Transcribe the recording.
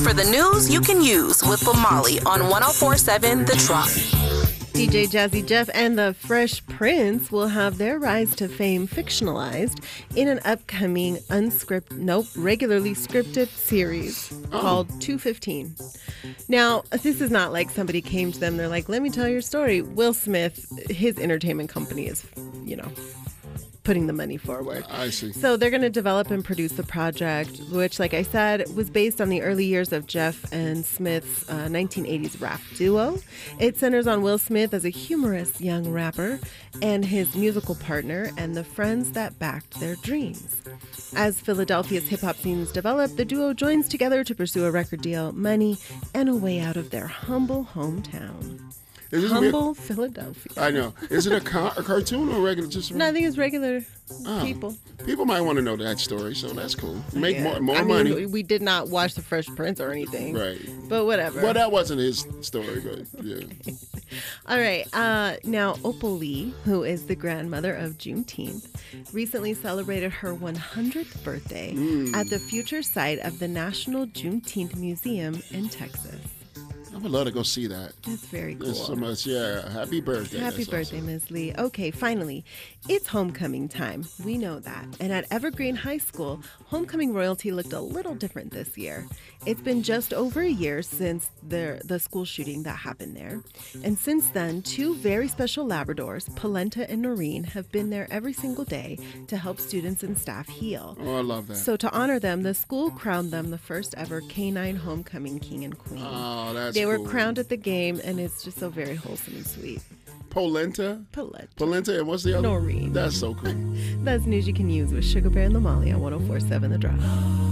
for the news you can use with Lamali on 104.7 The Drop. DJ Jazzy Jeff and the Fresh Prince will have their rise to fame fictionalized in an upcoming regularly scripted series called 215. Now, this is not like somebody came to them, they're like, let me tell your story. Will Smith, his entertainment company is, putting the money forward. I see. So they're going to develop and produce the project, which, like I said, was based on the early years of Jeff and Smith's 1980s rap duo. It centers on Will Smith as a humorous young rapper and his musical partner and the friends that backed their dreams. As Philadelphia's hip-hop scenes develop, the duo joins together to pursue a record deal, money, and a way out of their humble hometown. Humble Philadelphia. I know. Is it a cartoon or regular? No, I think it's regular people. People might want to know that story, so that's cool. Make more money. We did not watch The Fresh Prince or anything. Right. But whatever. Well, that wasn't his story, but yeah. All right. Now, Opal Lee, who is the grandmother of Juneteenth, recently celebrated her 100th birthday at the future site of the National Juneteenth Museum in Texas. I would love to go see that. That's very cool. There's so much, yeah. Happy birthday. Happy birthday, Ms. Lee. Okay, finally, it's homecoming time. We know that. And at Evergreen High School, homecoming royalty looked a little different this year. It's been just over a year since the school shooting that happened there. And since then, two very special Labradors, Polenta and Noreen, have been there every single day to help students and staff heal. Oh, I love that. So to honor them, the school crowned them the first ever Canine Homecoming King and Queen. Oh, that's They were cool. crowned at the game, and it's just so very wholesome and sweet. Polenta? Polenta, and what's the other? Noreen. That's so cool. That's news you can use with Sugar Bear and Lamali on 104.7 The Drop.